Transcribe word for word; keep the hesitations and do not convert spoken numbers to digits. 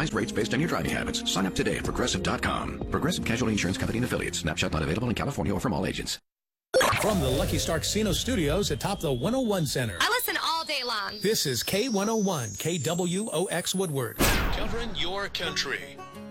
customized rates based on your driving habits. Sign up today at Progressive dot com. Progressive Casualty Insurance Company and Affiliates. Snapshot not available in California or from all agents. From the Lucky Star Casino Studios atop the one oh one Center. I listen all day long. This is K one oh one, K W O X Woodward. Covering your country.